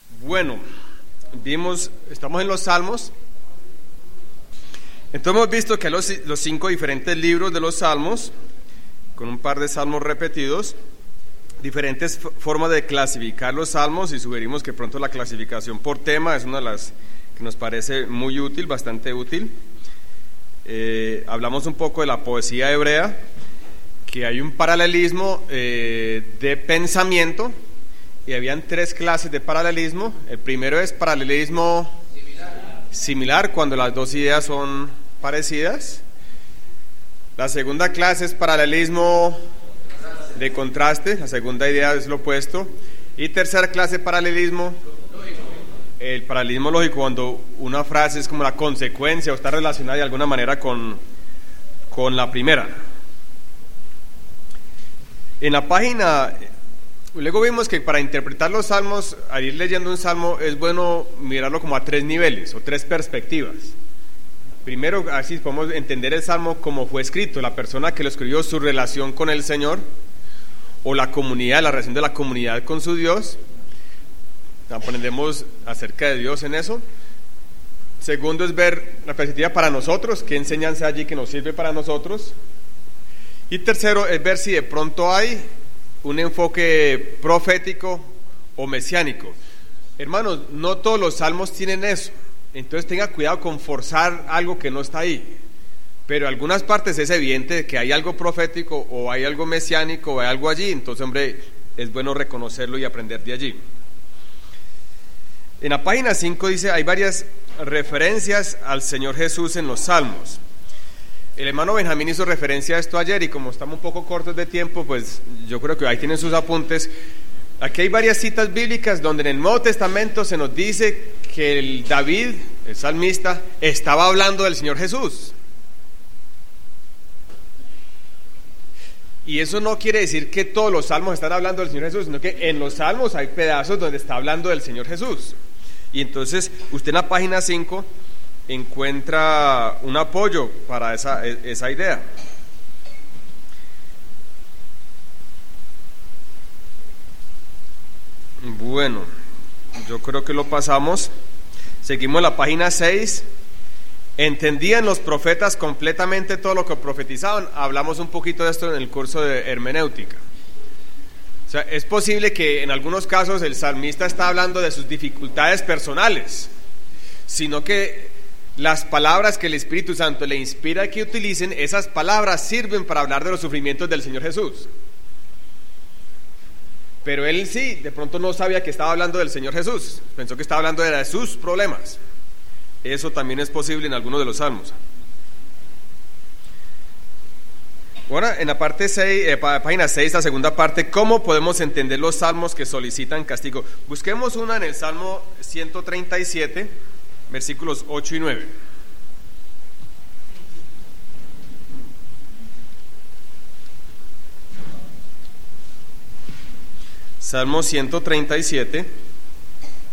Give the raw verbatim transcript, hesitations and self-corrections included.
Bueno, vimos, estamos en los Salmos. Entonces hemos visto que los, los cinco diferentes libros de los Salmos, con un par de salmos repetidos, diferentes formas de clasificar los salmos, y sugerimos que pronto la clasificación por tema es una de las que nos parece muy útil, bastante útil. Eh, hablamos un poco de la poesía hebrea, que hay un paralelismo eh, de pensamiento, y habían tres clases de paralelismo. El primero es paralelismo similar, similar cuando las dos ideas son parecidas. La segunda clase es paralelismo de contraste, la segunda idea es lo opuesto. Y tercera clase, paralelismo lógico. El paralelismo lógico, cuando una frase es como la consecuencia o está relacionada de alguna manera con, con la primera. En la página, luego vimos que para interpretar los salmos, al ir leyendo un salmo, es bueno mirarlo como a tres niveles o tres perspectivas. Primero, así podemos entender el salmo como fue escrito, la persona que lo escribió, su relación con el Señor, o la comunidad, la relación de la comunidad con su Dios. Aprendemos acerca de Dios en eso. Segundo es ver la perspectiva para nosotros, qué enseñanza allí que nos sirve para nosotros. Y tercero es ver si de pronto hay un enfoque profético o mesiánico. Hermanos, no todos los salmos tienen eso, entonces tenga cuidado con forzar algo que no está ahí. Pero en algunas partes es evidente que hay algo profético o hay algo mesiánico o hay algo allí, entonces, hombre, es bueno reconocerlo y aprender de allí. En la página cinco dice, hay varias referencias al Señor Jesús en los Salmos. El hermano Benjamín hizo referencia a esto ayer, y como estamos un poco cortos de tiempo, pues yo creo que ahí tienen sus apuntes. Aquí hay varias citas bíblicas donde en el Nuevo Testamento se nos dice que el David, el salmista, estaba hablando del Señor Jesús. Y eso no quiere decir que todos los salmos están hablando del Señor Jesús, sino que en los salmos hay pedazos donde está hablando del Señor Jesús. Y entonces usted en la página cinco encuentra un apoyo para esa, esa idea. Bueno, yo creo que lo pasamos. Seguimos en la página seis. ¿Entendían los profetas completamente todo lo que profetizaban? Hablamos un poquito de esto en el curso de hermenéutica. O sea, es posible que en algunos casos el salmista está hablando de sus dificultades personales, sino que las palabras que el Espíritu Santo le inspira que utilicen, esas palabras sirven para hablar de los sufrimientos del Señor Jesús. Pero él sí, de pronto no sabía que estaba hablando del Señor Jesús, pensó que estaba hablando de sus problemas. Eso también es posible en algunos de los salmos. Bueno, en la parte seis, eh, página seis, la segunda parte, ¿cómo podemos entender los salmos que solicitan castigo? Busquemos una en el Salmo ciento treinta y siete, versículos ocho y nueve. Salmo ciento treinta y siete.